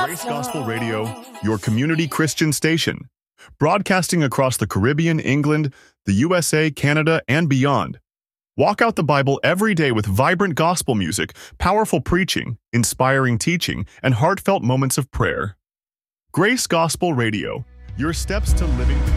Grace Gospel Radio, your community Christian station, broadcasting across the Caribbean, England, the USA, Canada, and beyond. Walk out the Bible every day with vibrant gospel music, powerful preaching, inspiring teaching, and heartfelt moments of prayer. Grace Gospel Radio, your steps to living.